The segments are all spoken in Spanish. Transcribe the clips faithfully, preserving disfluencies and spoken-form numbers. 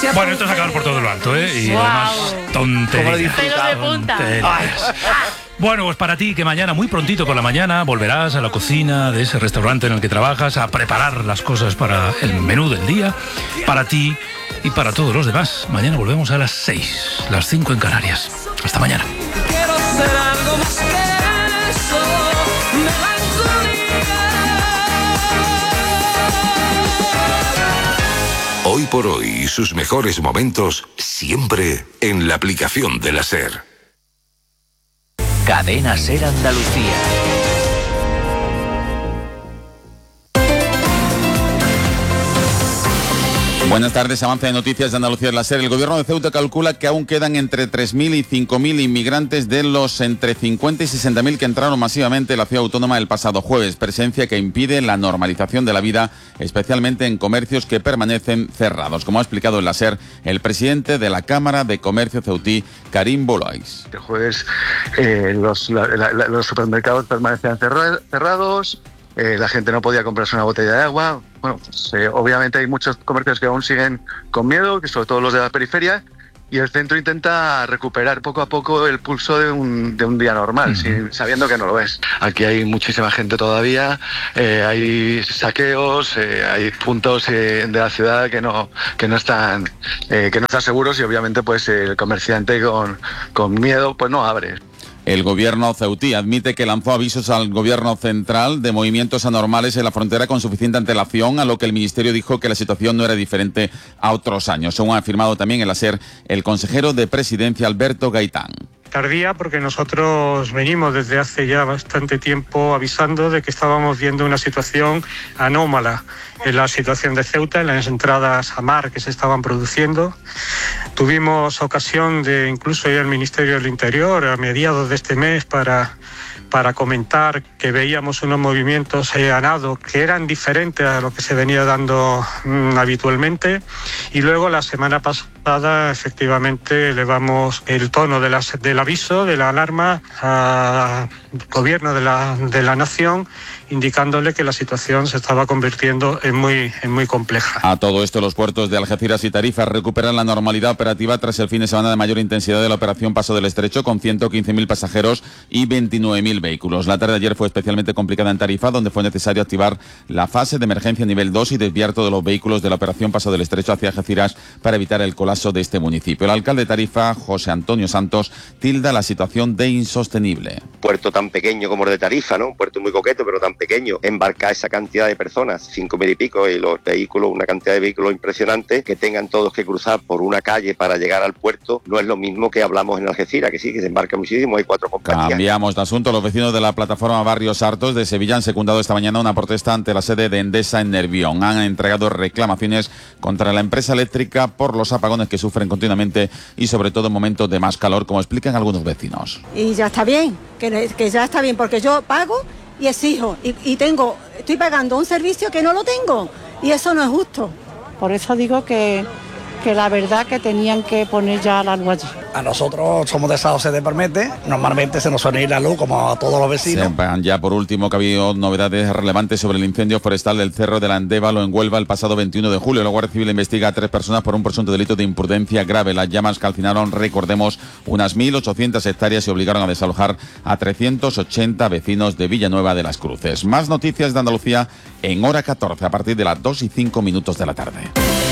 Bueno, esto es acabar por todo lo alto, ¿eh? Y wow. además, tonterías. Pelo de punta. Tonterías. Bueno, pues para ti, que mañana, muy prontito por la mañana, volverás a la cocina de ese restaurante en el que trabajas a preparar las cosas para el menú del día, para ti y para todos los demás. Mañana volvemos a las seis, las cinco en Canarias. Hasta mañana. Quiero ser algo más que eso, melancolía. Hoy por hoy y sus mejores momentos siempre en la aplicación de la SER. Cadena SER Andalucía. Buenas tardes, avance de noticias de Andalucía de la SER. El gobierno de Ceuta calcula que aún quedan entre tres mil y cinco mil inmigrantes de los entre cincuenta y sesenta mil que entraron masivamente en la ciudad autónoma el pasado jueves, presencia que impide la normalización de la vida, especialmente en comercios que permanecen cerrados, como ha explicado en la SER el presidente de la Cámara de Comercio ceutí, Karim Bolois. El jueves eh, los, la, la, los supermercados permanecían cerrados, eh, la gente no podía comprarse una botella de agua. Bueno, pues, eh, obviamente hay muchos comercios que aún siguen con miedo, que sobre todo los de la periferia, y el centro intenta recuperar poco a poco el pulso de un, de un día normal, uh-huh. sin, sabiendo que no lo es. Aquí hay muchísima gente todavía, eh, hay saqueos, eh, hay puntos eh, de la ciudad que no que no están eh, que no están seguros, y obviamente pues el comerciante con, con miedo pues no abre. El gobierno ceutí admite que lanzó avisos al gobierno central de movimientos anormales en la frontera con suficiente antelación, a lo que el ministerio dijo que la situación no era diferente a otros años, según ha afirmado también en la SER el consejero de Presidencia Alberto Gaitán. Tardía porque nosotros venimos desde hace ya bastante tiempo avisando de que estábamos viendo una situación anómala en la situación de Ceuta, en las entradas a mar que se estaban produciendo. Tuvimos ocasión de incluso ir al Ministerio del Interior a mediados de este mes para, para comentar que veíamos unos movimientos eh, a nado que eran diferentes a lo que se venía dando mmm, habitualmente, y luego la semana pasada efectivamente elevamos el tono de las, del aviso, de la alarma al gobierno de la, de la nación, indicándole que la situación se estaba convirtiendo en muy, en muy compleja. A todo esto, los puertos de Algeciras y Tarifa recuperan la normalidad operativa tras el fin de semana de mayor intensidad de la operación Paso del Estrecho, con ciento quince mil pasajeros y veintinueve mil vehículos. La tarde de ayer fue especialmente complicada en Tarifa, donde fue necesario activar la fase de emergencia nivel dos y desviar todos los vehículos de la operación Paso del Estrecho hacia Algeciras para evitar el colapso de este municipio. El alcalde de Tarifa, José Antonio Santos, tilda la situación de insostenible. Puerto tan pequeño como el de Tarifa, ¿no? Un puerto muy coqueto, pero tan pequeño. Embarcar esa cantidad de personas, cinco mil y pico, y los vehículos, una cantidad de vehículos impresionante, que tengan todos que cruzar por una calle para llegar al puerto, no es lo mismo que hablamos en Algeciras, que sí, que se embarca muchísimo, hay cuatro compañías. Cambiamos de asunto. Los vecinos de la plataforma Barrios Hartos de Sevilla han secundado esta mañana una protesta ante la sede de Endesa en Nervión. Han entregado reclamaciones contra la empresa eléctrica por los apagones que sufren continuamente y sobre todo en momentos de más calor, como explican algunos vecinos. Y ya está bien, que, que ya está bien, porque yo pago y exijo, y, y tengo, estoy pagando un servicio que no lo tengo, y eso no es justo. Por eso digo que, que la verdad que tenían que poner ya la luz allí. A nosotros somos de esa se permite, normalmente se nos suele ir la luz como a todos los vecinos. Sepan ya por último que ha habido novedades relevantes sobre el incendio forestal del Cerro del Andévalo en Huelva el pasado veintiuno de julio. La Guardia Civil investiga a tres personas por un presunto delito de imprudencia grave. Las llamas calcinaron, recordemos, unas mil ochocientas hectáreas y obligaron a desalojar a trescientos ochenta vecinos de Villanueva de las Cruces. Más noticias de Andalucía en hora catorce a partir de las dos y cinco minutos de la tarde.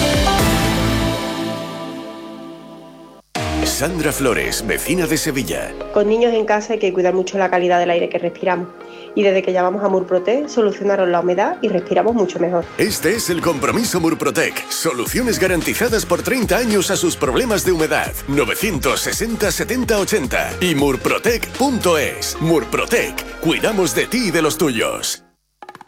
Sandra Flores, vecina de Sevilla. Con niños en casa hay que cuidar mucho la calidad del aire que respiramos. Y desde que llamamos a Murprotec solucionaron la humedad y respiramos mucho mejor. Este es el compromiso Murprotec. Soluciones garantizadas por treinta años a sus problemas de humedad. novecientos sesenta setenta ochenta y murprotec punto es. Murprotec. Cuidamos de ti y de los tuyos.